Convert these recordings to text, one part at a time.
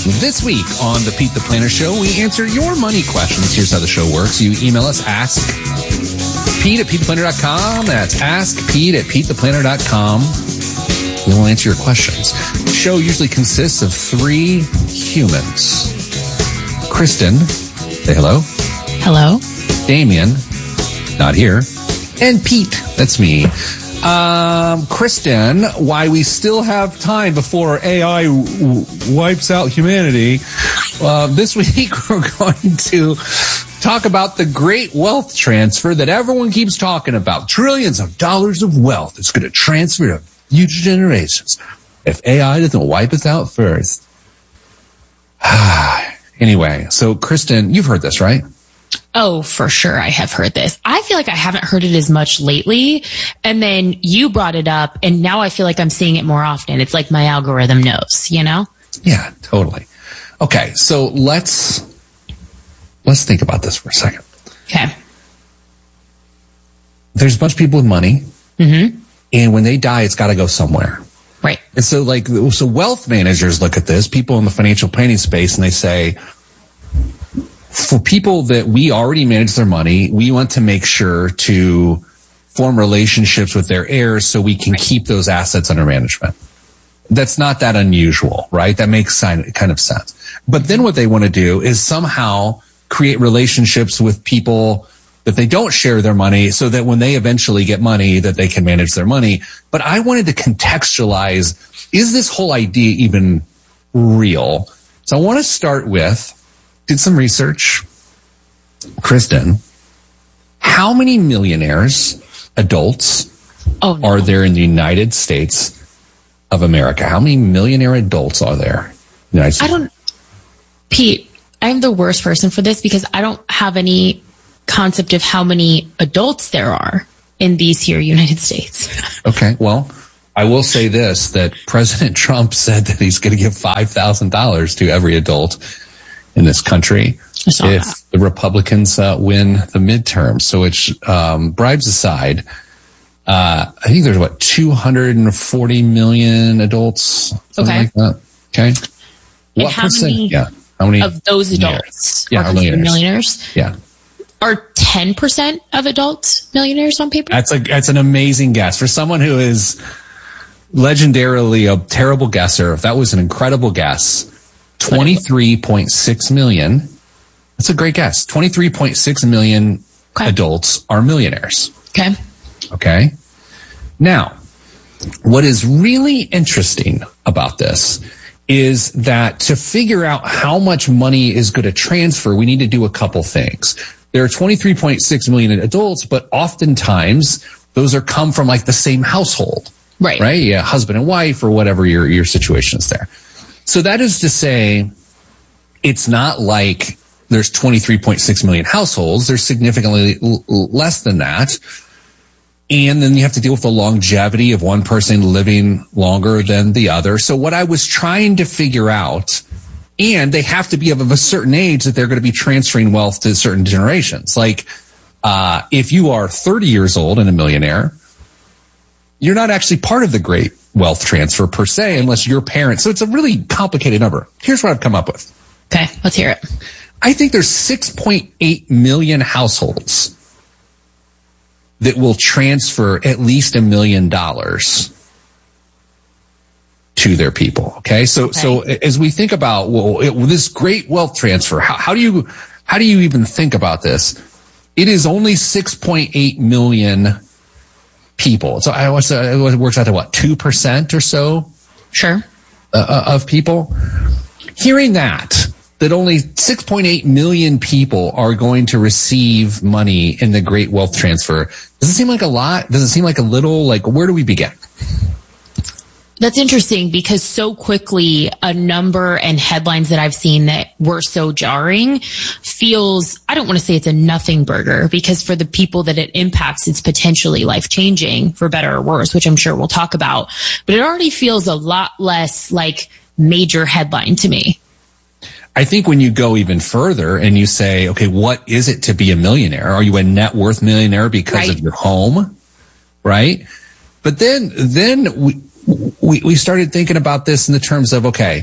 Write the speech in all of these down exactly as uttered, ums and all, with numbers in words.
This week on the Pete the Planner Show, we answer your money questions. Here's how the show works. You email us, ask Pete at Pete the Planner dot com. That's ask Pete at Pete the Planner dot com. We will answer your questions. The show usually consists of three humans. Kristen, say hello. Hello. Damien, not here. And Pete, that's me. Um, Kristen, why we still have time before A I w- wipes out humanity. Uh, this week we're going to talk about the great wealth transfer that everyone keeps talking about. Trillions of dollars of wealth is going to transfer to future generations if A I doesn't wipe us out first. Anyway, so Kristen, you've heard this, right? Oh, for sure. I have heard this. I feel like I haven't heard it as much lately. And then you brought it up and now I feel like I'm seeing it more often. It's like my algorithm knows, you know? Yeah, totally. Okay. So let's, let's think about this for a second. Okay. There's a bunch of people with money. Mm-hmm. And when they die, it's got to go somewhere. Right. And so like, so wealth managers look at this, people in the financial planning space, and they say, for people that we already manage their money, we want to make sure to form relationships with their heirs so we can keep those assets under management. That's not that unusual, right? That makes kind of sense. But then what they want to do is somehow create relationships with people that they don't share their money so that when they eventually get money, that they can manage their money. But I wanted to contextualize, is this whole idea even real? So I want to start with, did some research. Kristen, how many millionaires, adults, oh, no. are there in the United States of America? How many millionaire adults are there? In the United States? I don't, Pete, I'm the worst person for this because I don't have any concept of how many adults there are in these here United States. Okay, well, I will say this, that President Trump said that he's going to give five thousand dollars to every adult in this country if that. the Republicans uh, win the midterm. So it's um, bribes aside. Uh, I think there's what two hundred forty million adults, something okay. like that. Okay, and what how percent? Many yeah, how many of those adults yeah, are considered millionaires. millionaires? Yeah, are ten percent of adults millionaires on paper? That's a that's an amazing guess for someone who is legendarily a terrible guesser. That was an incredible guess. twenty-three point six million. That's a great guess. twenty-three point six million okay. adults are millionaires. Okay. Okay. Now, what is really interesting about this is that to figure out how much money is going to transfer, we need to do a couple things. There are twenty-three point six million adults, but oftentimes those are come from like the same household. Right. Right? Yeah, husband and wife or whatever your, your situation is there. So that is to say, it's not like there's twenty-three point six million households. There's significantly l- less than that. And then you have to deal with the longevity of one person living longer than the other. So what I was trying to figure out, and they have to be of a certain age that they're going to be transferring wealth to certain generations. Like, uh, if you are thirty years old and a millionaire, you're not actually part of the great wealth transfer per se, unless your parents. So it's a really complicated number. Here's what I've come up with. Okay, let's hear it. I think there's six point eight million households that will transfer at least a million dollars to their people. Okay. So, okay. so as we think about, well, it, this great wealth transfer, how, how do you, how do you even think about this? It is only six point eight million people. So I was, uh, it works out to what, two percent or so? Sure. Uh, of people. Hearing that, that only six point eight million people are going to receive money in the great wealth transfer. Does it seem like a lot? Does it seem like a little? Like, where do we begin? That's interesting because so quickly a number and headlines that I've seen that were so jarring feels, I don't want to say it's a nothing burger because for the people that it impacts, it's potentially life changing for better or worse, which I'm sure we'll talk about. But it already feels a lot less like major headline to me. I think when you go even further and you say, okay, what is it to be a millionaire? Are you a net worth millionaire because right. of your home? Right. But then, then we, we, we started thinking about this in the terms of, okay,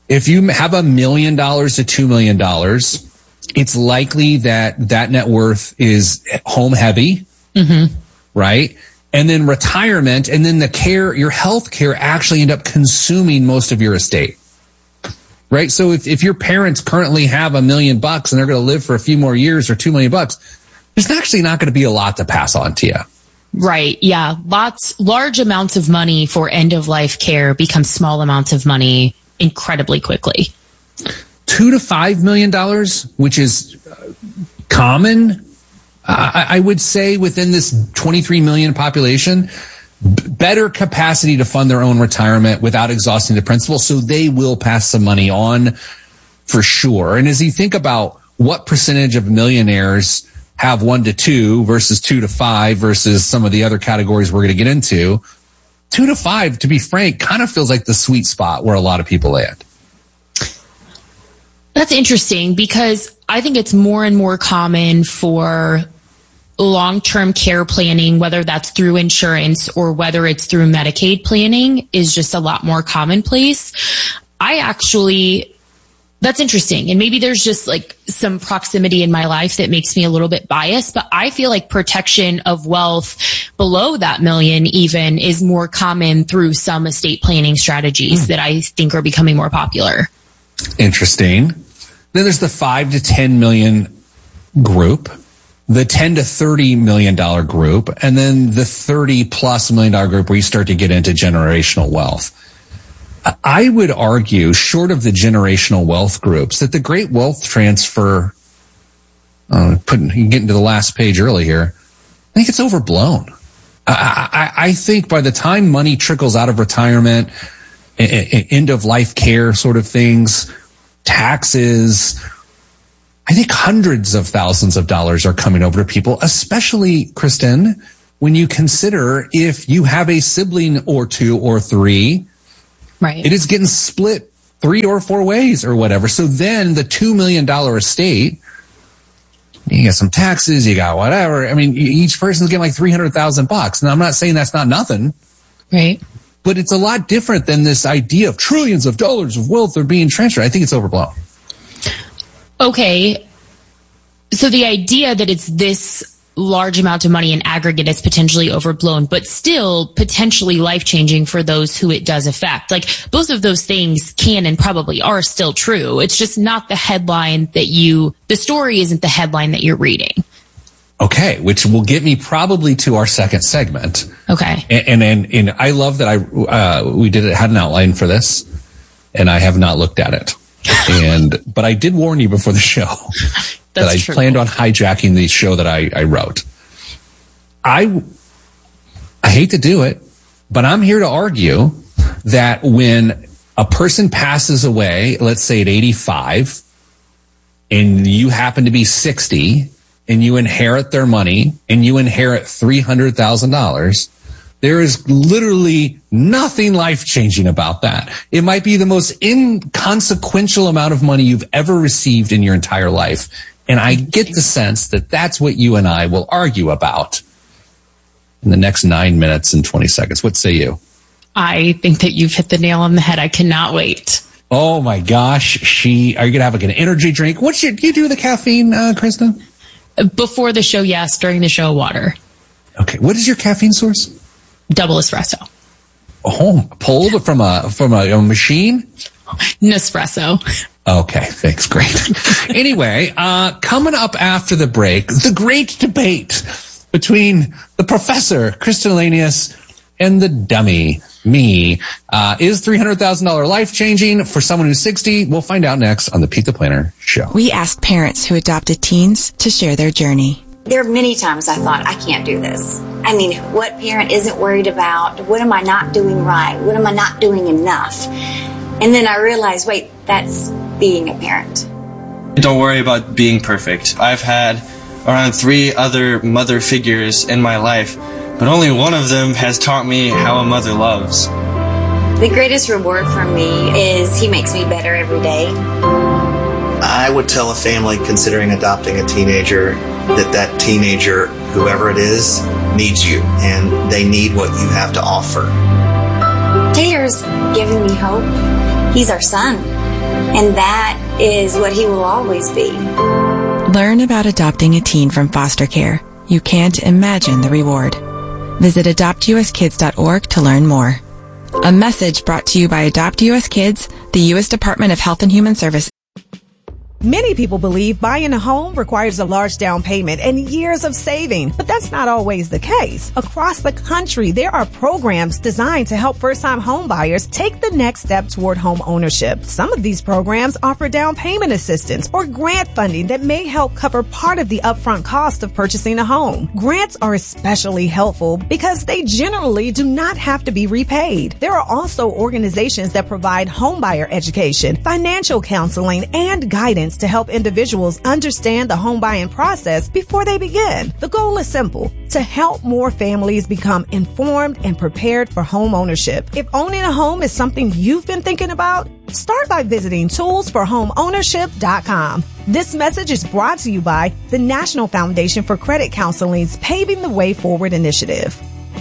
If you have a million dollars to two million dollars, it's likely that that net worth is home heavy, mm-hmm. right? And then retirement, and then the care, your health care actually end up consuming most of your estate, right? So if, if your parents currently have a million bucks and they're going to live for a few more years or two million bucks, there's actually not going to be a lot to pass on to you. Right. Yeah. Lots, large amounts of money for end of life care become small amounts of money incredibly quickly. Two to five million dollars, which is common, uh, I would say, within this twenty-three million population, b- better capacity to fund their own retirement without exhausting the principal. So they will pass some money on for sure. And as you think about what percentage of millionaires have one to two versus two to five versus some of the other categories we're going to get into, two to five, to be frank, kind of feels like the sweet spot where a lot of people land. That's interesting because I think it's more and more common for long-term care planning, whether that's through insurance or whether it's through Medicaid planning, is just a lot more commonplace. I actually, that's interesting. And maybe there's just like some proximity in my life that makes me a little bit biased, but I feel like protection of wealth below that million even is more common through some estate planning strategies mm. that I think are becoming more popular. Interesting. Then there's the five to ten million group, the ten to thirty million dollar group, and then the thirty plus million dollar group where you start to get into generational wealth. I would argue, short of the generational wealth groups, that the great wealth transfer, uh, putting, you can get into the last page early here, I think it's overblown. I, I, I think by the time money trickles out of retirement, end of life care sort of things, taxes, I think hundreds of thousands of dollars are coming over to people, especially, Kristen, when you consider if you have a sibling or two or three, right? It is getting split three or four ways or whatever. So then the two million dollars estate, you got some taxes, you got whatever. I mean, each person's getting like three hundred thousand bucks. Now, I'm not saying that's not nothing. Right. But it's a lot different than this idea of trillions of dollars of wealth are being transferred. I think it's overblown. Okay. So the idea that it's this large amount of money in aggregate is potentially overblown, but still potentially life-changing for those who it does affect. Like, both of those things can and probably are still true. It's just not the headline that you, the story isn't the headline that you're reading. Okay, which will get me probably to our second segment. Okay. And and and, and I love that I uh, we did it had an outline for this, and I have not looked at it. And but I did warn you before the show that I true. planned on hijacking the show that I, I wrote. I I hate to do it, but I'm here to argue that when a person passes away, let's say at eighty-five, and you happen to be sixty, and you inherit their money, and you inherit three hundred thousand dollars, there is literally nothing life-changing about that. It might be the most inconsequential amount of money you've ever received in your entire life. And I get the sense that that's what you and I will argue about in the next nine minutes and twenty seconds. What say you? I think that you've hit the nail on the head. I cannot wait. Oh my gosh. She, are you going to have like an energy drink? What's your, do you do the caffeine, uh, Kristen? Before the show, yes. During the show, water. Okay. What is your caffeine source? Double espresso. Oh, pulled from a, from a, a machine? Nespresso. Okay. Thanks. Great. Anyway, uh, coming up after the break, the great debate between the professor, Kristen Elanius, and the dummy, me. Uh, is three hundred thousand dollars life-changing for someone who's sixty? We'll find out next on the Pete the Planner Show. We asked parents who adopted teens to share their journey. There are many times I thought, I can't do this. I mean, what parent isn't worried about? What am I not doing right? What am I not doing enough? And then I realized, wait, that's being a parent. Don't worry about being perfect. I've had around three other mother figures in my life, but only one of them has taught me how a mother loves. The greatest reward for me is he makes me better every day. I would tell a family considering adopting a teenager that that teenager, whoever it is, needs you, and they need what you have to offer. Taylor's giving me hope. He's our son. And that is what he will always be. Learn about adopting a teen from foster care. You can't imagine the reward. Visit adopt u s kids dot org to learn more. A message brought to you by Adopt U S Kids, the U S Department of Health and Human Services. Many people believe buying a home requires a large down payment and years of saving, but that's not always the case. Across the country, there are programs designed to help first-time home buyers take the next step toward home ownership. Some of these programs offer down payment assistance or grant funding that may help cover part of the upfront cost of purchasing a home. Grants are especially helpful because they generally do not have to be repaid. There are also organizations that provide homebuyer education, financial counseling, and guidance to help individuals understand the home buying process before they begin. The goal is simple: to help more families become informed and prepared for home ownership. If owning a home is something you've been thinking about, start by visiting tools for home ownership dot com. This message is brought to you by the National Foundation for Credit Counseling's Paving the Way Forward initiative.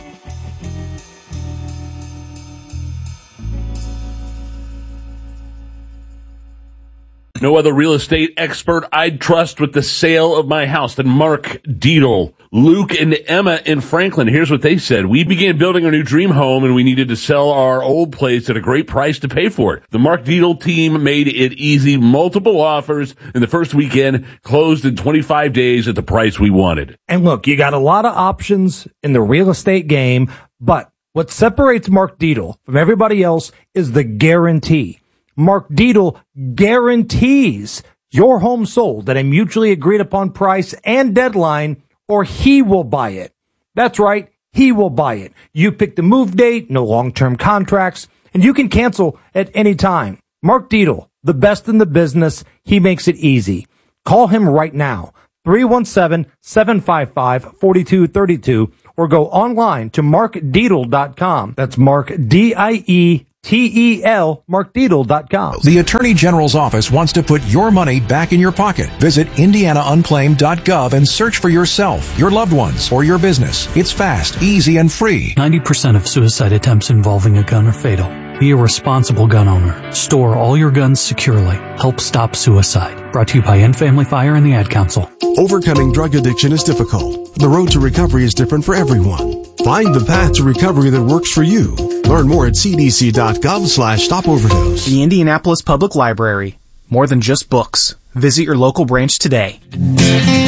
No other real estate expert I'd trust with the sale of my house than Mark Dietl. Luke and Emma in Franklin, here's what they said. We began building our new dream home and we needed to sell our old place at a great price to pay for it. The Mark Dietl team made it easy. Multiple offers in the first weekend, closed in twenty-five days at the price we wanted. And look, you got a lot of options in the real estate game, but what separates Mark Dietl from everybody else is the guarantee. Mark Dietl guarantees your home sold at a mutually agreed upon price and deadline, or he will buy it. That's right, he will buy it. You pick the move date, no long-term contracts, and you can cancel at any time. Mark Dietl, the best in the business, he makes it easy. Call him right now, three one seven, seven five five, four two three two, or go online to mark dietl dot com. That's Mark, D I E T E L, mark dietl dot com. The Attorney General's office wants to put your money back in your pocket. Visit indiana unclaimed dot gov and search for yourself, your loved ones, or your business. It's fast, easy, and free. ninety percent of suicide attempts involving a gun are fatal. Be a responsible gun owner. Store all your guns securely. Help stop suicide. Brought to you by End Family Fire and the Ad Council. Overcoming drug addiction is difficult. The road to recovery is different for everyone. Find the path to recovery that works for you. Learn more at c d c dot gov slash stop overdose. The Indianapolis Public Library. More than just books. Visit your local branch today.